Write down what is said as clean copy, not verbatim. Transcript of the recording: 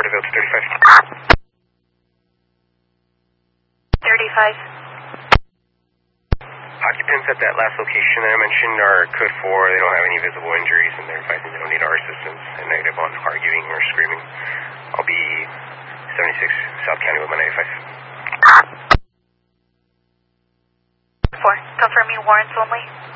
avail to 35. 35. Occupants at that last location that I mentioned are code 4. They don't have any visible injuries, and they're advising they don't need our assistance, and negative on arguing or screaming. I'll be 76 South County with my 95. 4. Confirming warrants only.